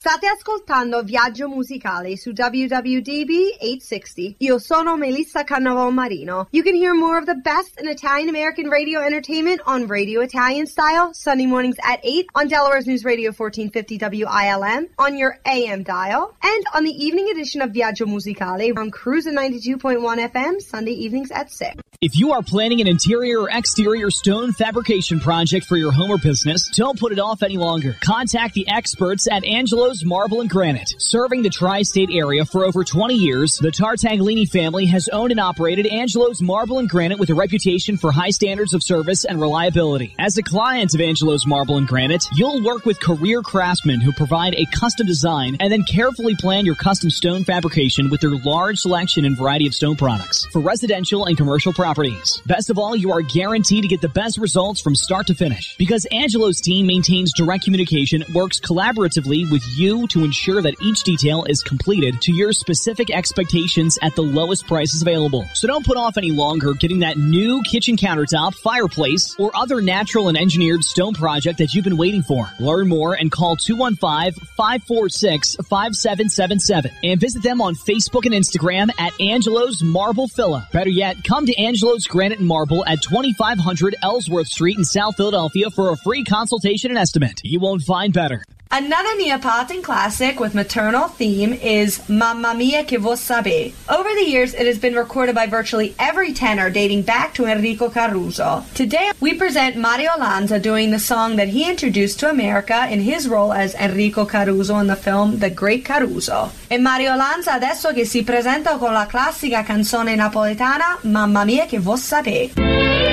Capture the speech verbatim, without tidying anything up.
State ascoltando Viaggio Musicale su W W D B eight sixty. Io sono Melissa Cannavò-Marino. You can hear more of the best in Italian-American radio entertainment on Radio Italian Style, Sunday mornings at eight on Delaware's News Radio fourteen fifty W I L M, on your A M dial, and on the evening edition of Viaggio Musicale on Cruiser ninety-two point one F M, Sunday evenings at six. If you are planning an interior or exterior stone fabrication project for your home or business, don't put it off any longer. Contact the experts at Angelo's Marble and Granite. Serving the tri-state area for over twenty years, the Tartaglini family has owned and operated Angelo's Marble and Granite with a reputation for high standards of service and reliability. As a client of Angelo's Marble and Granite, you'll work with career craftsmen who provide a custom design and then carefully plan your custom stone fabrication with their large selection and variety of stone products for residential and commercial properties. Best of all, you are guaranteed to get the best results from start to finish because Angelo's team maintains direct communication, works collaboratively with you to ensure that each detail is completed to your specific expectations at the lowest prices available. So don't put off any longer getting that new kitchen countertop, fireplace, or other natural and engineered stone project that you've been waiting for. Learn more and call two one five, five four six, five seven seven seven and visit them on Facebook and Instagram at Angelo's Marble Villa. Better yet, come to Angelo's Granite and Marble at twenty-five hundred Ellsworth Street in South Philadelphia for a free consultation and estimate. You won't find better. Another Neapolitan classic with maternal theme is Mamma Mia Che Vo Sape. Over the years, it has been recorded by virtually every tenor dating back to Enrico Caruso. Today, we present Mario Lanza doing the song that he introduced to America in his role as Enrico Caruso in the film The Great Caruso. E Mario Lanza adesso che si presenta con la classica canzone napoletana Mamma Mia Che Vo Sape.